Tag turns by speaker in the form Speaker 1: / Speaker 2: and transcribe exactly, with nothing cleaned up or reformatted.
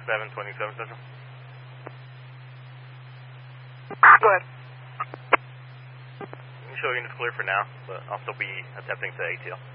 Speaker 1: seven twenty-seven Central.
Speaker 2: Go ahead.
Speaker 1: You can show units clear for now, but I'll still be attempting to A T L.